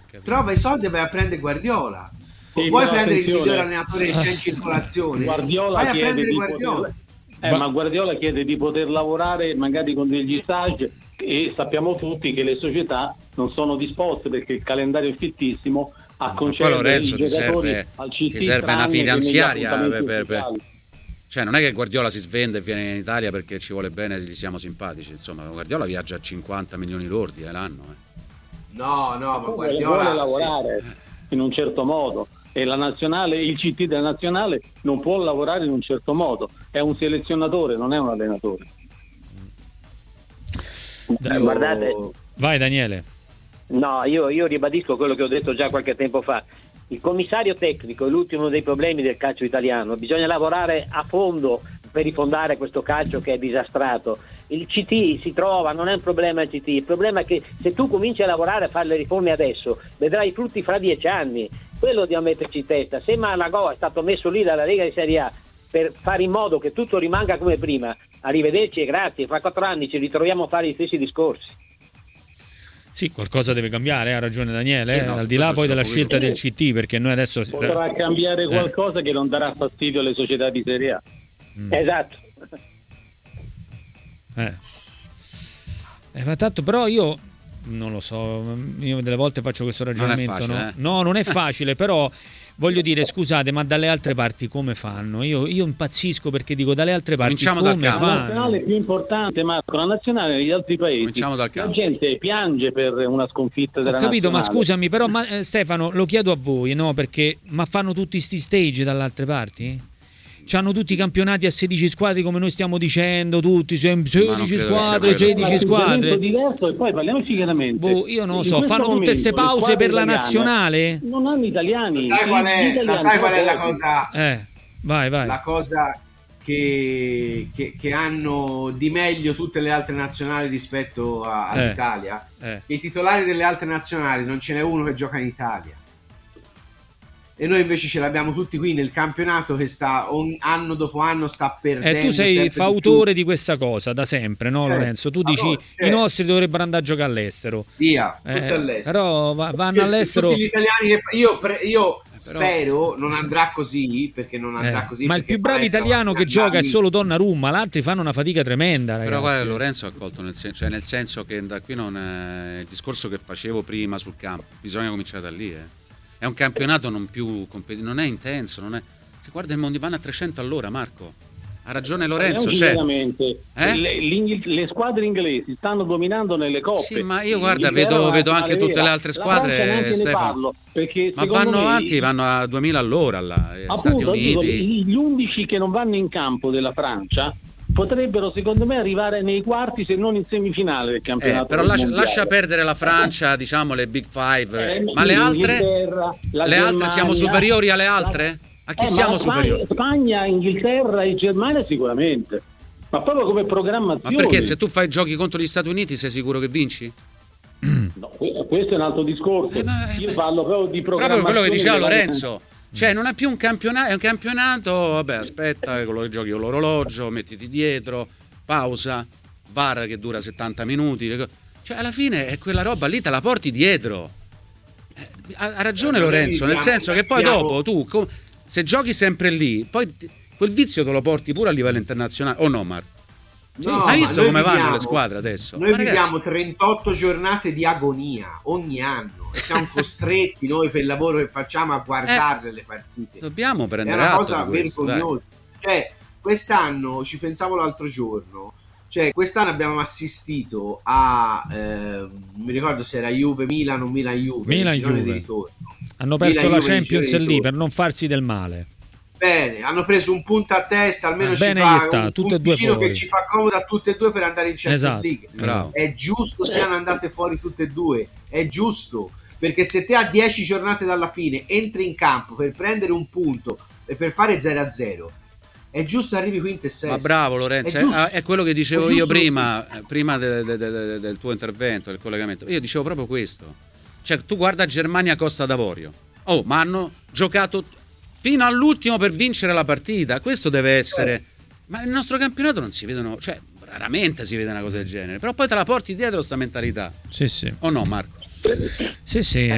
trova i soldi e vai a prendere Guardiola. Sì, Vuoi no, prendere il attenzione. miglior allenatore che c'è in circolazione? Guardiola Vai a chiede prendere di Guardiola. ma Guardiola chiede di poter lavorare magari con degli stage, e sappiamo tutti che le società non sono disposte, perché il calendario è fittissimo, a concedere Lorenzo, i giocatori al CT, ti serve una tranne che negli finanziaria appuntamenti ufficiali. Cioè non è che Guardiola si svende e viene in Italia perché ci vuole bene e gli siamo simpatici, insomma Guardiola viaggia a 50 milioni lordi l'anno. No, ma Vuole Guardiola lavorare in un certo modo, e la nazionale, il CT della nazionale non può lavorare in un certo modo, è un selezionatore, non è un allenatore. Guardate, vai Daniele. no, io ribadisco quello che ho detto già qualche tempo fa. Il commissario tecnico è l'ultimo dei problemi del calcio italiano. Bisogna lavorare a fondo per rifondare questo calcio che è disastrato. Il CT si trova, non è un problema il CT, il problema è che se tu cominci a lavorare a fare le riforme adesso, vedrai i frutti fra 10 anni. Quello dobbiamo metterci in testa. Se Malagò è stato messo lì dalla Lega di Serie A per fare in modo che tutto rimanga come prima, arrivederci e grazie, fra 4 anni ci ritroviamo a fare gli stessi discorsi. Sì, qualcosa deve cambiare, ha ragione Daniele, Sì, no, al di là poi della questo scelta del CT, perché noi adesso Potrà cambiare qualcosa che non darà fastidio alle società di Serie A. Esatto. Ma tanto, però io non lo so, io delle volte faccio questo ragionamento, Non è facile, no, non è facile, però voglio dire, scusate, ma dalle altre parti come fanno? Io impazzisco perché dico, dalle altre parti Cominciamo dal come campo. La fanno? nazionale è più importante, Marco, la nazionale negli altri paesi. Cominciamo dal La campo. gente piange per una sconfitta della Ho capito, ma nazionale. scusami, però Stefano, lo chiedo a voi, no? Perché ma fanno tutti sti stage dalle altre parti? C'hanno tutti i campionati a 16 squadre come noi stiamo dicendo, tutti 16 credo che sia squadre, quello. È 16 un squadre. diverso, e poi parliamoci chiaramente. Io non lo In so, questo fanno tutte momento ste le pause squadre per la italiane nazionale? Non hanno italiani. Sai qual Gli è italiani la sono cosa? Vai. La cosa che hanno di meglio tutte le altre nazionali rispetto all'Italia, che i titolari delle altre nazionali non ce n'è uno che gioca in Italia, e noi invece ce l'abbiamo tutti qui nel campionato che sta anno dopo anno sta perdendo. Tu sei il fautore di questa cosa da sempre, no, Certo. Lorenzo? Tu dici certo. i nostri dovrebbero andare a giocare all'estero. Via, tutto all'estero. Però vanno all'estero. Tutti gli italiani io spero non andrà così, perché non andrà così. Ma il più bravo italiano che gioca è solo Donnarumma, gli altri fanno una fatica tremenda, ragazzi. Però guarda, Lorenzo ha colto nel senso che da qui non è il discorso che facevo prima sul campo, bisogna cominciare da lì. È un campionato non più non è intenso, non è. Guarda il mondiale, vanno a 300 all'ora, Marco. Ha ragione Lorenzo, le squadre inglesi stanno dominando nelle coppe. Sì, ma io guarda, vedo anche tutte le altre squadre, Stefano. Ma vanno avanti, vanno a 2000 all'ora là, Stati Uniti. Gli 11 che non vanno in campo della Francia potrebbero secondo me arrivare nei quarti, se non in semifinale del campionato. Però lascia perdere la Francia, diciamo le Big Five, ma le altre? Le altre siamo superiori alle altre? A chi siamo superiori? Spagna, Inghilterra e Germania sicuramente, ma proprio come programmazione. Ma perché se tu fai giochi contro gli Stati Uniti sei sicuro che vinci? No, questo è un altro discorso. Io parlo proprio di programmazione. Proprio quello che diceva Lorenzo. Cioè non è più un campionato, è un campionato, vabbè, aspetta, quello che giochi con l'orologio, mettiti dietro, pausa, VAR che dura 70 minuti. Cioè alla fine è quella roba lì, te la porti dietro. Ha ragione Lorenzo, nel senso che poi dopo tu, se giochi sempre lì, poi quel vizio te lo porti pure a livello internazionale, o no Marco? No, hai visto come vanno le squadre adesso? Noi viviamo 38 giornate di agonia ogni anno e siamo costretti noi per il lavoro che facciamo a guardarle le partite. Dobbiamo prendere atto. È una atto cosa di questo, vergognosa. Cioè, quest'anno ci pensavo l'altro giorno. Cioè, quest'anno abbiamo assistito a mi ricordo se era Juve-Milan o Milan-Juve, il girone di ritorno. Hanno perso la Champions lì per non farsi del male. Bene, hanno preso un punto a testa, almeno ci bene fa un punticino che ci fa comodo a tutte e due per andare in Champions League. Bravo. È giusto siano andate fuori tutte e due, è giusto, perché se te a 10 giornate dalla fine entri in campo per prendere un punto e per fare 0-0, è giusto arrivi quinto e sesto. Ma bravo Lorenzo, è quello che dicevo io prima del tuo intervento, del collegamento. Io dicevo proprio questo. Cioè tu guarda Germania Costa d'Avorio. Ma hanno giocato fino all'ultimo per vincere la partita. Questo deve essere. Ma nel nostro campionato non si vedono, cioè raramente si vede una cosa del genere. Però poi te la porti dietro sta mentalità. Sì. O no, Marco? Sì,